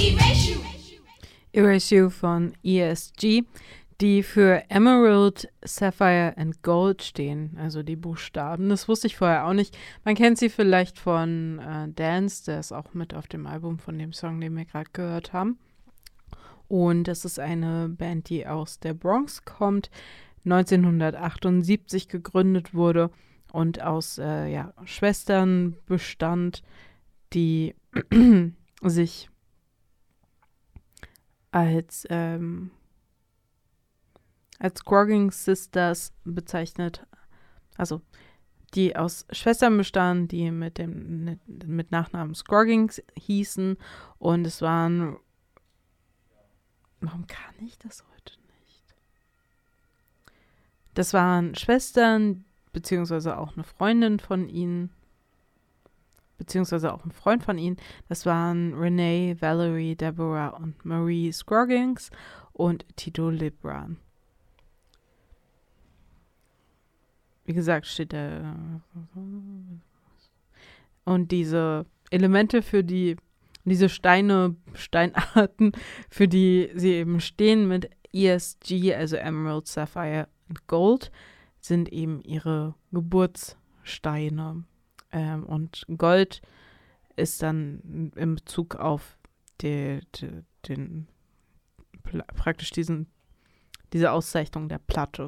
Erase You von ESG, die für Emerald, Sapphire and Gold stehen, also die Buchstaben. Das wusste ich vorher auch nicht. Man kennt sie vielleicht von Dance, der ist auch mit auf dem Album von dem Song, den wir gerade gehört haben. Und das ist eine Band, die aus der Bronx kommt, 1978 gegründet wurde und aus Schwestern bestand, die sich als Scrogging Sisters bezeichnet, also die aus Schwestern bestanden, die mit Nachnamen Scrogging hießen, und es waren, warum kann ich das heute nicht? Das waren Schwestern, beziehungsweise auch eine Freundin von ihnen, beziehungsweise auch ein Freund von ihnen. Das waren Renee, Valerie, Deborah und Marie Scroggins und Tito Libran. Wie gesagt, steht da. Und diese Elemente diese Steinarten, für die sie eben stehen mit ESG, also Emerald, Sapphire und Gold, sind eben ihre Geburtssteine. Und Gold ist dann in Bezug auf praktisch diese Auszeichnung der Platte.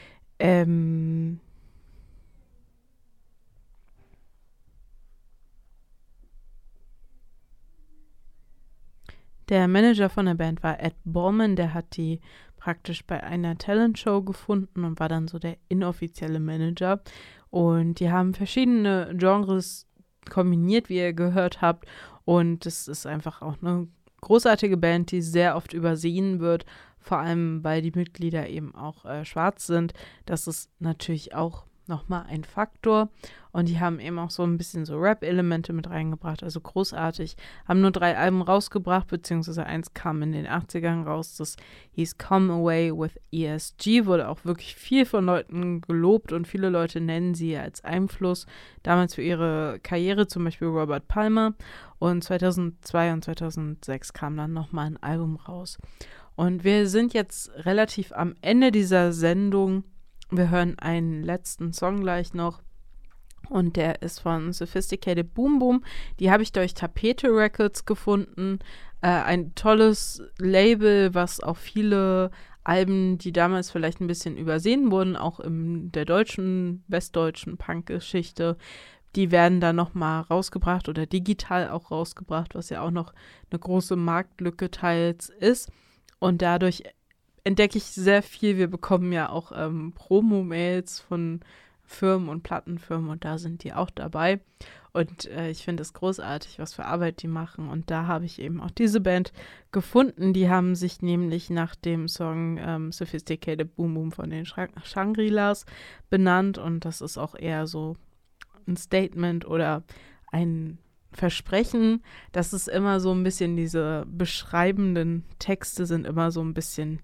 Der Manager von der Band war Ed Bauman, der hat die praktisch bei einer Talentshow gefunden und war dann so der inoffizielle Manager. Und die haben verschiedene Genres kombiniert, wie ihr gehört habt. Und es ist einfach auch eine großartige Band, die sehr oft übersehen wird, vor allem weil die Mitglieder eben auch schwarz sind. Das ist natürlich auch nochmal ein Faktor. Und die haben eben auch so ein bisschen so Rap-Elemente mit reingebracht, also großartig. Haben nur 3 Alben rausgebracht, beziehungsweise eins kam in den 80ern raus. Das hieß Come Away with ESG, wurde auch wirklich viel von Leuten gelobt und viele Leute nennen sie als Einfluss damals für ihre Karriere, zum Beispiel Robert Palmer. Und 2002 und 2006 kam dann nochmal ein Album raus. Und wir sind jetzt relativ am Ende dieser Sendung. Wir hören einen letzten Song gleich noch und der ist von Sophisticated Boom Boom. Die habe ich durch Tapete Records gefunden. Ein tolles Label, was auch viele Alben, die damals vielleicht ein bisschen übersehen wurden, auch in der westdeutschen Punk-Geschichte, die werden dann nochmal rausgebracht oder digital auch rausgebracht, was ja auch noch eine große Marktlücke teils ist. Und dadurch entdecke ich sehr viel. Wir bekommen ja auch Promo-Mails von Firmen und Plattenfirmen und da sind die auch dabei. Und ich finde es großartig, was für Arbeit die machen. Und da habe ich eben auch diese Band gefunden. Die haben sich nämlich nach dem Song Sophisticated Boom Boom von den Shangri-Las benannt. Und das ist auch eher so ein Statement oder ein Versprechen. Das ist immer so ein bisschen, diese beschreibenden Texte sind immer so ein bisschen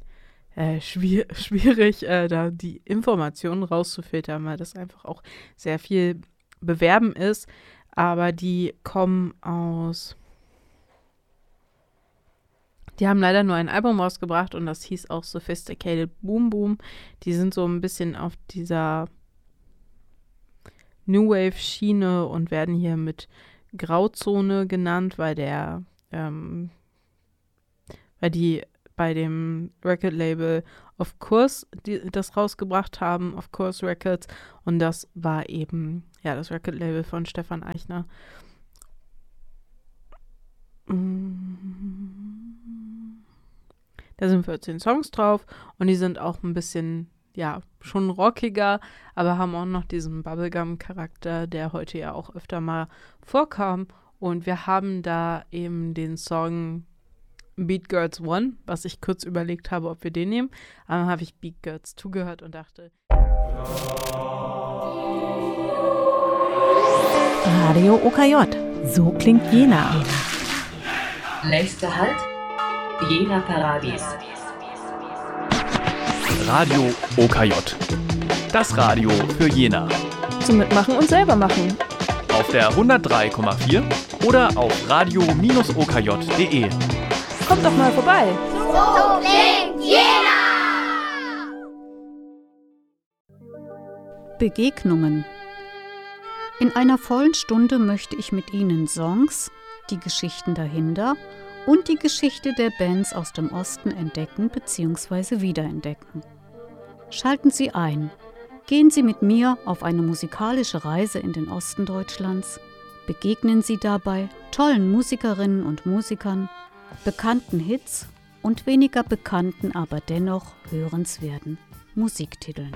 schwierig, da die Informationen rauszufiltern, weil das einfach auch sehr viel Bewerben ist. Aber die kommen die haben leider nur ein Album rausgebracht und das hieß auch Sophisticated Boom Boom. Die sind so ein bisschen auf dieser New Wave Schiene und werden hier mit Grauzone genannt, weil die bei dem Record-Label Of Course das rausgebracht haben, Of Course Records. Und das war eben, ja, das Record-Label von Stefan Eichner. Da sind 14 Songs drauf und die sind auch ein bisschen, ja, schon rockiger, aber haben auch noch diesen Bubblegum-Charakter, der heute ja auch öfter mal vorkam. Und wir haben da eben den Song Beat Girls 1, was ich kurz überlegt habe, ob wir den nehmen. Aber dann habe ich Beat Girls 2 gehört und dachte... Radio OKJ, so klingt Jena. Nächster Halt, Jena Paradies. Radio OKJ, das Radio für Jena. Zum Mitmachen und selber machen. Auf der 103,4 oder auf radio-okj.de. Kommt doch mal vorbei. So klingt Jena! Begegnungen. In einer vollen Stunde möchte ich mit Ihnen Songs, die Geschichten dahinter und die Geschichte der Bands aus dem Osten entdecken bzw. wiederentdecken. Schalten Sie ein. Gehen Sie mit mir auf eine musikalische Reise in den Osten Deutschlands. Begegnen Sie dabei tollen Musikerinnen und Musikern, bekannten Hits und weniger bekannten, aber dennoch hörenswerten Musiktiteln.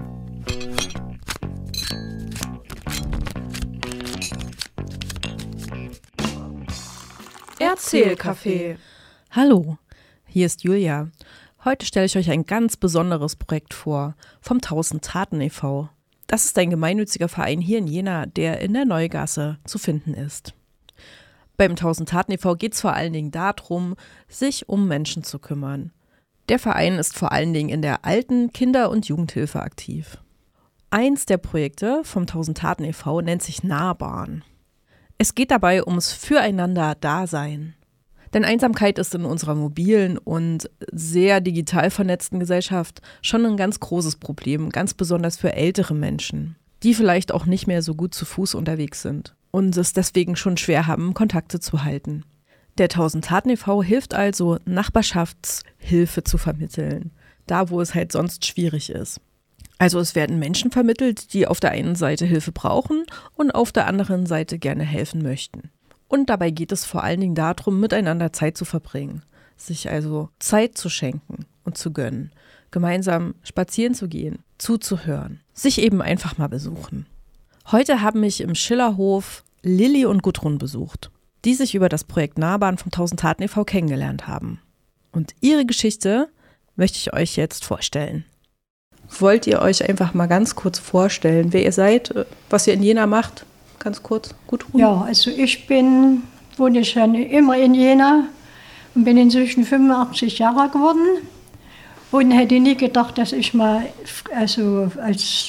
Erzählcafé. Hallo, hier ist Julia. Heute stelle ich euch ein ganz besonderes Projekt vor, vom 1000 Taten e.V. Das ist ein gemeinnütziger Verein hier in Jena, der in der Neugasse zu finden ist. Beim 1000 Taten e.V. geht es vor allen Dingen darum, sich um Menschen zu kümmern. Der Verein ist vor allen Dingen in der Alten-, Kinder- und Jugendhilfe aktiv. Eins der Projekte vom 1000 Taten e.V. nennt sich Nahbarn. Es geht dabei ums Füreinander-Dasein. Denn Einsamkeit ist in unserer mobilen und sehr digital vernetzten Gesellschaft schon ein ganz großes Problem, ganz besonders für ältere Menschen, die vielleicht auch nicht mehr so gut zu Fuß unterwegs sind und es deswegen schon schwer haben, Kontakte zu halten. Der 1000 Taten e.V. hilft also, Nachbarschaftshilfe zu vermitteln, da wo es halt sonst schwierig ist. Also es werden Menschen vermittelt, die auf der einen Seite Hilfe brauchen und auf der anderen Seite gerne helfen möchten. Und dabei geht es vor allen Dingen darum, miteinander Zeit zu verbringen, sich also Zeit zu schenken und zu gönnen, gemeinsam spazieren zu gehen, zuzuhören, sich eben einfach mal besuchen. Heute haben mich im Schillerhof Lilly und Gudrun besucht, die sich über das Projekt Nahbarn vom 1000 Taten e.V. kennengelernt haben. Und ihre Geschichte möchte ich euch jetzt vorstellen. Wollt ihr euch einfach mal ganz kurz vorstellen, wer ihr seid, was ihr in Jena macht? Ganz kurz, Gudrun? Ja, also ich wohne schon immer in Jena und bin inzwischen 85 Jahre geworden und hätte nie gedacht, dass ich mal also als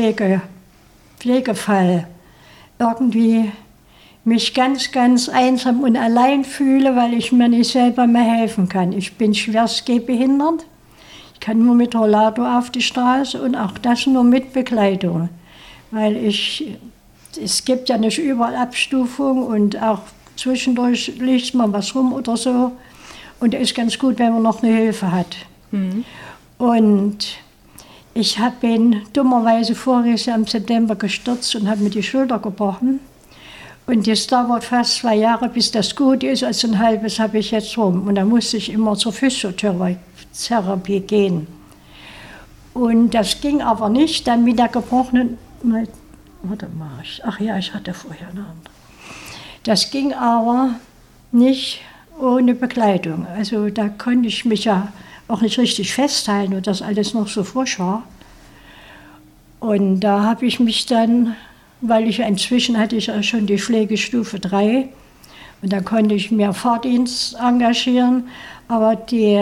Pflegefall irgendwie mich ganz, ganz einsam und allein fühle, weil ich mir nicht selber mehr helfen kann. Ich bin schwerst gehbehindert. Ich kann nur mit Rollator auf die Straße und auch das nur mit Begleitung, weil es gibt ja nicht überall Abstufung und auch zwischendurch liegt man was rum oder so. Und es ist ganz gut, wenn man noch eine Hilfe hat. Mhm. Und ich bin dummerweise voriges Jahr im September gestürzt und habe mir die Schulter gebrochen. Und es dauert fast 2 Jahre, bis das gut ist. Also ein halbes habe ich jetzt rum. Und da musste ich immer zur Physiotherapie gehen. Und das ging aber nicht. Dann mit der gebrochenen... ich hatte vorher eine andere. Das ging aber nicht ohne Begleitung. Also da konnte ich mich ja auch nicht richtig festhalten und das alles noch so frisch war. Und da habe ich mich dann, weil inzwischen hatte ich ja schon die Pflegestufe 3 und da konnte ich mir Fahrdienst engagieren, aber die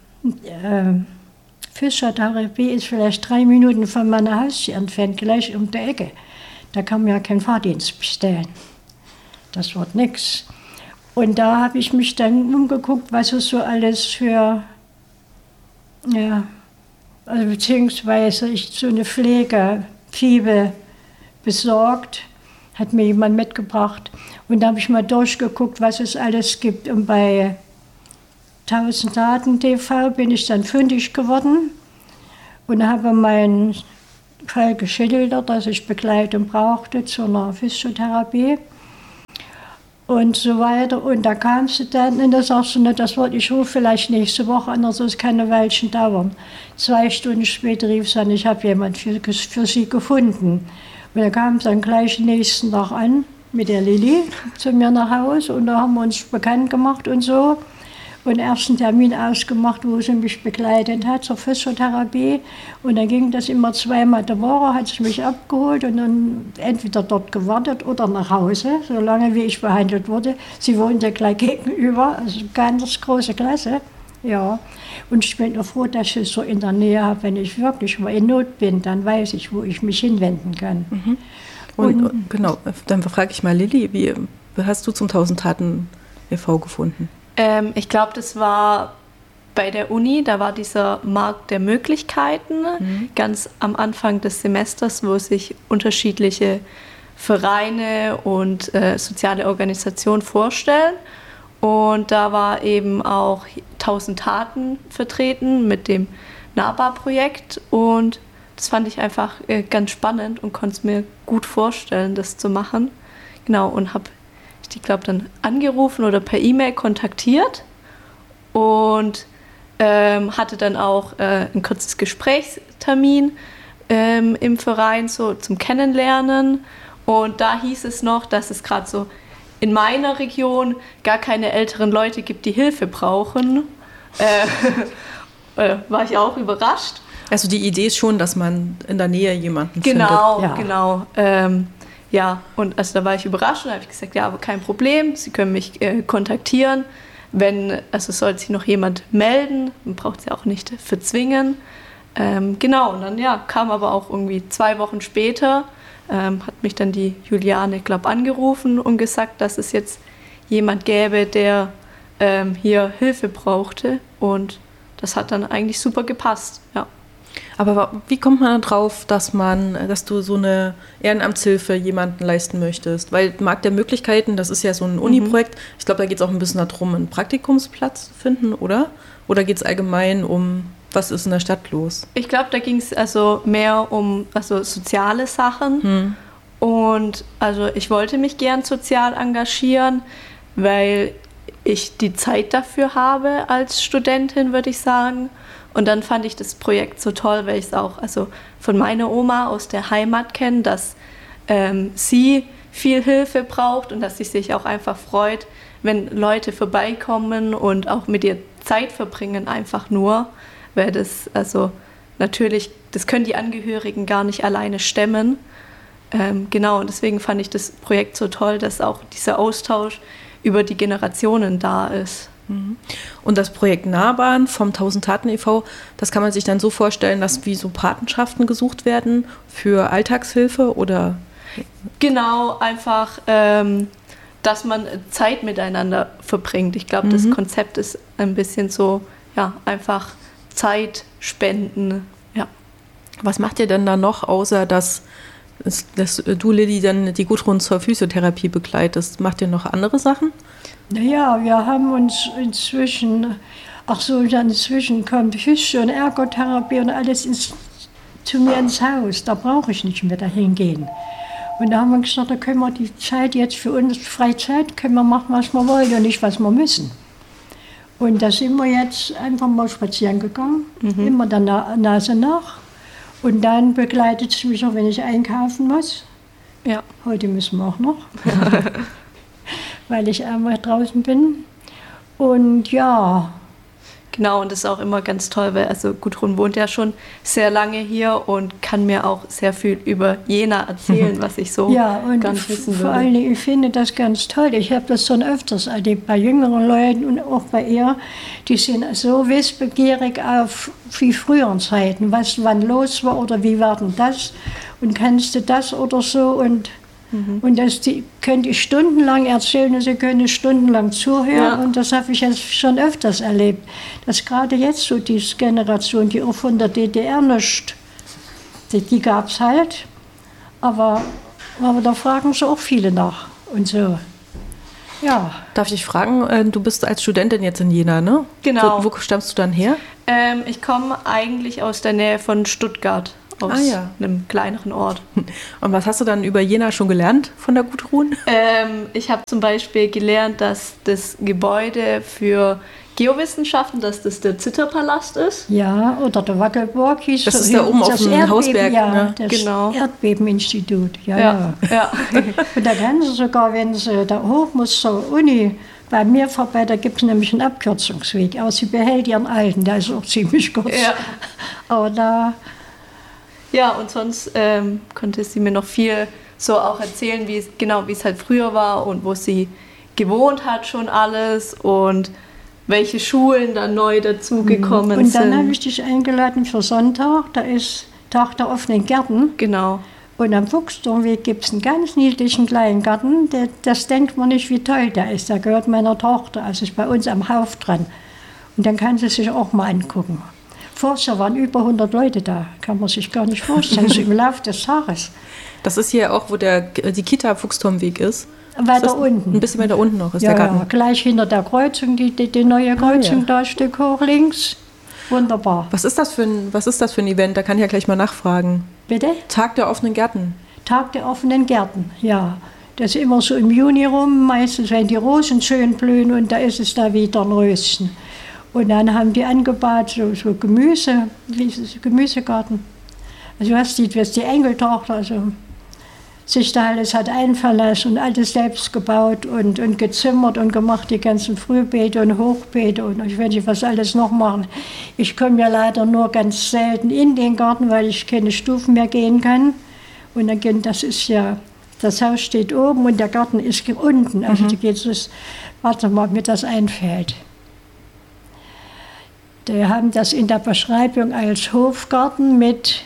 Physiotherapie ist vielleicht 3 Minuten von meiner Haustür entfernt, gleich um die Ecke. Da kann man ja keinen Fahrdienst bestellen. Das wird nichts. Und da habe ich mich dann umgeguckt, was es so alles für, also beziehungsweise ich so eine Pflegefibel besorgt, hat mir jemand mitgebracht. Und da habe ich mal durchgeguckt, was es alles gibt. Und bei 1000 Taten TV bin ich dann fündig geworden und habe meinen Fall geschildert, dass ich Begleitung brauchte zu einer Physiotherapie und so weiter. Und da kam sie dann und da sagst du, ich rufe vielleicht nächste Woche an, also es kann ein Weilchen dauern. 2 Stunden später rief sie an, ich habe jemanden für sie gefunden. Und da kam sie dann gleich nächsten Tag an mit der Lilly zu mir nach Hause und da haben wir uns bekannt gemacht und so. Und erst einen Termin ausgemacht, wo sie mich begleitet hat zur Physiotherapie. Und dann ging das immer 2-mal die Woche, hat sie mich abgeholt und dann entweder dort gewartet oder nach Hause, solange wie ich behandelt wurde. Sie wohnte gleich gegenüber, also ganz große Klasse. Ja. Und ich bin auch froh, dass ich es so in der Nähe habe. Wenn ich wirklich mal in Not bin, dann weiß ich, wo ich mich hinwenden kann. Mhm. Und genau, dann frage ich mal Lilly, wie hast du zum 1000 Taten e.V. gefunden? Ich glaube, das war bei der Uni, da war dieser Markt der Möglichkeiten, ganz am Anfang des Semesters, wo sich unterschiedliche Vereine und soziale Organisationen vorstellen. Und da war eben auch 1000 Taten vertreten mit dem NABA-Projekt. Und das fand ich einfach ganz spannend und konnte es mir gut vorstellen, das zu machen. Genau, und habe die, glaube dann angerufen oder per E-Mail kontaktiert und hatte dann auch ein kurzes Gesprächstermin im Verein so zum Kennenlernen. Und da hieß es noch, dass es gerade so in meiner Region gar keine älteren Leute gibt, die Hilfe brauchen. War ich auch überrascht. Also die Idee ist schon, dass man in der Nähe jemanden findet. Genau. Ja, und also da war ich überrascht und habe ich gesagt, ja, aber kein Problem, Sie können mich kontaktieren. Also sollte sich noch jemand melden, man braucht es ja auch nicht verzwingen. Genau, und dann kam aber auch irgendwie 2 Wochen später, hat mich dann die Juliane, glaube ich, angerufen und gesagt, dass es jetzt jemand gäbe, der hier Hilfe brauchte. Und das hat dann eigentlich super gepasst, ja. Aber wie kommt man darauf, dass du so eine Ehrenamtshilfe jemandem leisten möchtest? Weil Markt der Möglichkeiten, das ist ja so ein Uni-Projekt. Ich glaube, da geht es auch ein bisschen darum, einen Praktikumsplatz zu finden, oder? Oder geht es allgemein um, was ist in der Stadt los? Ich glaube, da ging es also mehr um soziale Sachen. Und also ich wollte mich gern sozial engagieren, weil ich die Zeit dafür habe als Studentin, würde ich sagen. Und dann fand ich das Projekt so toll, weil ich es auch von meiner Oma aus der Heimat kenne, dass sie viel Hilfe braucht und dass sie sich auch einfach freut, wenn Leute vorbeikommen und auch mit ihr Zeit verbringen, einfach nur, weil das natürlich, das können die Angehörigen gar nicht alleine stemmen. Genau, und deswegen fand ich das Projekt so toll, dass auch dieser Austausch über die Generationen da ist. Und das Projekt Nahbahn vom 1000 Taten e.V., das kann man sich dann so vorstellen, dass wie so Patenschaften gesucht werden für Alltagshilfe oder? Genau, einfach, dass man Zeit miteinander verbringt. Ich glaube, das Konzept ist ein bisschen so, einfach Zeit spenden. Ja. Was macht ihr denn da noch, außer dass du, Lilly, dann die Gudrun zur Physiotherapie begleitest? Macht ihr noch andere Sachen? Naja, wir haben uns inzwischen kommt Physio- und Ergotherapie und alles zu mir ins Haus. Da brauche ich nicht mehr dahin gehen. Und da haben wir gesagt, da können wir die Zeit jetzt für uns, Freizeit, können wir machen, was wir wollen und nicht, was wir müssen. Und da sind wir jetzt einfach mal spazieren gegangen, immer der Nase nach. Und dann begleitet es mich auch, wenn ich einkaufen muss. Ja. Heute müssen wir auch noch. Weil ich einmal draußen bin. Und ja. Genau, und das ist auch immer ganz toll, weil Gudrun wohnt ja schon sehr lange hier und kann mir auch sehr viel über Jena erzählen, was ich so gar nicht wissen würde. Vor allen Dingen, ich finde das ganz toll. Ich habe das schon öfters erlebt bei jüngeren Leuten und auch bei ihr. Die sind so wissbegierig auf wie früheren Zeiten, was wann los war oder wie war denn das und kannst du das oder so und das könnte ich stundenlang erzählen und sie können stundenlang zuhören. Ja. Und das habe ich jetzt schon öfters erlebt. Dass gerade jetzt so diese Generation, die auch von der DDR nicht, die gab es halt. Aber da fragen sie auch viele nach und so. Ja. Darf ich dich fragen, du bist als Studentin jetzt in Jena, ne? Genau. Wo stammst du dann her? Ich komme eigentlich aus der Nähe von Stuttgart. Aus einem kleineren Ort. Und was hast du dann über Jena schon gelernt von der Gudrun? Ich habe zum Beispiel gelernt, dass das Gebäude für Geowissenschaften, dass das der Zitterpalast ist. Ja, oder der Wackelburg hieß das. Das ist da oben auf dem Hausberg. Ja, ne? Das Erdbebeninstitut. Ja. Und da kannst du sogar, wenn sie da hoch muss zur Uni, bei mir vorbei, da gibt es nämlich einen Abkürzungsweg. Aber sie behält ihren alten, der ist auch ziemlich kurz. Ja. Aber da... Ja, und sonst konnte sie mir noch viel so auch erzählen, wie es halt früher war und wo sie gewohnt hat schon alles und welche Schulen dann neu dazugekommen sind. Und dann habe ich dich eingeladen für Sonntag, da ist Tag der offenen Gärten. Genau. Und am Fuchsturmweg gibt es einen ganz niedlichen kleinen Garten. Das denkt man nicht, wie toll der ist. Der gehört meiner Tochter, also ist bei uns am Hauf dran. Und dann kann sie sich auch mal angucken. Vorher waren über 100 Leute da, kann man sich gar nicht vorstellen, so im Laufe des Tages. Das ist hier auch, wo die Kita Fuchsturmweg ist. Weiter unten. Ein bisschen weiter unten noch ist der Garten. Ja, gleich hinter der Kreuzung, die neue Kreuzung da ein Stück hoch links. Wunderbar. Was ist das für ein Event? Da kann ich ja gleich mal nachfragen. Bitte? Tag der offenen Gärten. Tag der offenen Gärten, ja. Das ist immer so im Juni rum, meistens wenn die Rosen schön blühen und da ist es da wieder ein Röschen. Und dann haben die angebaut so Gemüse, Gemüsegarten. Also was die Enkeltochter sich da alles hat einfallen lassen und alles selbst gebaut und gezimmert und gemacht, die ganzen Frühbeete und Hochbeete und ich weiß nicht, was alles noch machen. Ich komme ja leider nur ganz selten in den Garten, weil ich keine Stufen mehr gehen kann. Und dann, das Haus steht oben und der Garten ist unten. Also da geht es, warte mal, ob mir das einfällt. Die haben das in der Beschreibung als Hofgarten mit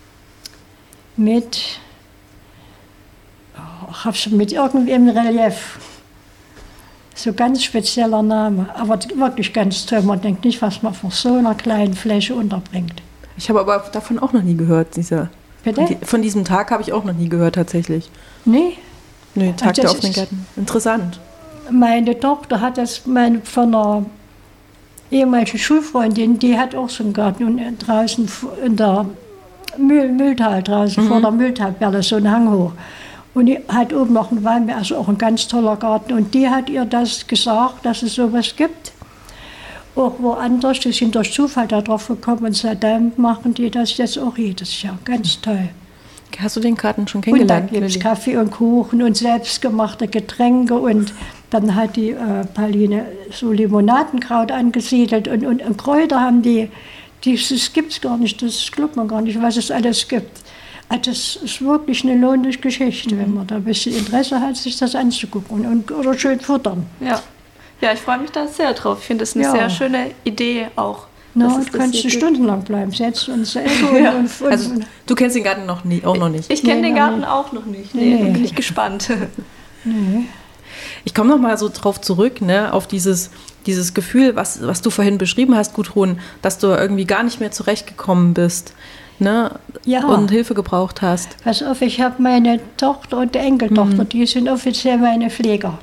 irgendeinem Relief. So ganz spezieller Name, aber wirklich ganz toll. Man denkt nicht, was man von so einer kleinen Fläche unterbringt. Ich habe aber davon auch noch nie gehört. Bitte? Von diesem Tag habe ich auch noch nie gehört, tatsächlich. Nee? Nee, Tag der offenen Gärten. Interessant. Meine Tochter hat das von einer ehemalige Schulfreundin, die hat auch so einen Garten und draußen in der Mühltal draußen, vor der Mühltalperle, so einen Hang hoch. Und die hat oben noch einen Weinberg, also auch ein ganz toller Garten. Und die hat ihr das gesagt, dass es sowas gibt. Auch woanders, die sind durch Zufall da drauf gekommen und seitdem machen die das jetzt auch jedes Jahr. Ganz toll. Hast du den Garten schon kennengelernt? Und dann gibt es Kaffee und Kuchen und selbstgemachte Getränke und dann hat die Pauline so Limonadenkraut angesiedelt und Kräuter haben das gibt es gar nicht, das glaubt man gar nicht, was es alles gibt. Das ist wirklich eine lohnende Geschichte, wenn man da ein bisschen Interesse hat, sich das anzugucken oder schön futtern. Ja, ich freue mich da sehr drauf. Ich finde es eine sehr schöne Idee auch. Na, kannst du stundenlang bleiben, setzen und essen. Also du kennst den Garten noch nicht? Ich kenne den Garten auch noch nicht. Nee. Da bin ich gespannt. Nee. Ich komme noch mal so drauf zurück, ne, auf dieses Gefühl, was du vorhin beschrieben hast, Gudrun, dass du irgendwie gar nicht mehr zurechtgekommen bist, ne, und Hilfe gebraucht hast. Pass auf, ich habe meine Tochter und die Enkeltochter, die sind offiziell meine Pfleger.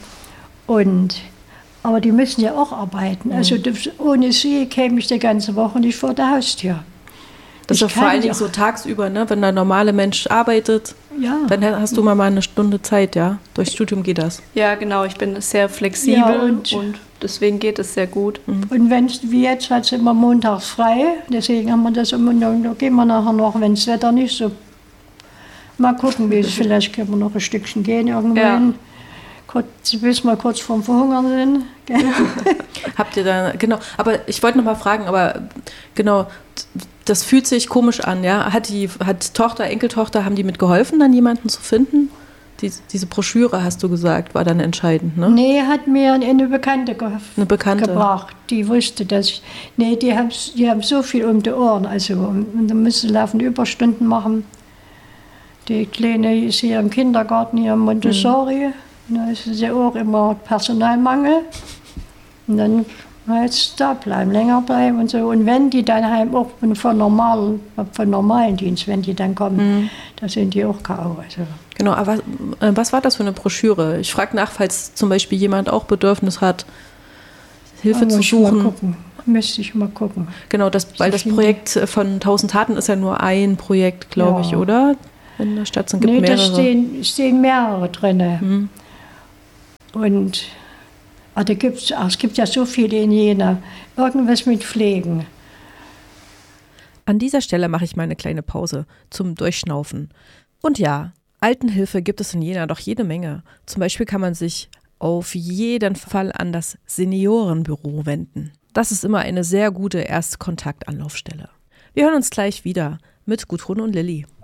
Aber die müssen ja auch arbeiten. Also ohne sie käme ich die ganze Woche nicht vor der Haustür. Das ist ja vor allen Dingen so tagsüber, ne? Wenn der normale Mensch arbeitet, dann hast du mal eine Stunde Zeit, ja? Durchs Studium geht das. Ja, genau. Ich bin sehr flexibel und deswegen geht es sehr gut. Und wie jetzt hat sie immer montags frei, deswegen haben wir das immer, da gehen wir nachher noch, wenn das Wetter nicht so, mal gucken, vielleicht können wir noch ein Stückchen gehen irgendwann. Bis wir kurz vorm Verhungern sind. Habt ihr da, genau, aber ich wollte noch mal fragen, aber genau, das fühlt sich komisch an, ja? Hat Tochter, Enkeltochter, haben die mitgeholfen, dann jemanden zu finden? Diese Broschüre, hast du gesagt, war dann entscheidend, ne? Nee, hat mir eine Bekannte gebracht. Die wusste, dass die haben so viel um die Ohren, also und da müssen sie laufend Überstunden machen. Die Kleine ist hier im Kindergarten, hier in Montessori. Da ist es ja auch immer Personalmangel. Und dann heißt da bleiben, länger bleiben und so. Und wenn die dann heim auch von normalen Dienst, wenn die dann kommen, da sind die auch K.O. Also. Genau, aber was war das für eine Broschüre? Ich frage nach, falls zum Beispiel jemand auch Bedürfnis hat, Hilfe zu suchen. Müsste ich mal gucken. Genau, weil das Projekt von 1000 Taten ist ja nur ein Projekt, glaube ich, oder? In der Stadt gibt mehrere. Da stehen mehrere drin. Und es gibt ja so viele in Jena. Irgendwas mit Pflegen. An dieser Stelle mache ich mal eine kleine Pause zum Durchschnaufen. Und ja, Altenhilfe gibt es in Jena doch jede Menge. Zum Beispiel kann man sich auf jeden Fall an das Seniorenbüro wenden. Das ist immer eine sehr gute Erstkontaktanlaufstelle. Wir hören uns gleich wieder mit Gudrun und Lilly.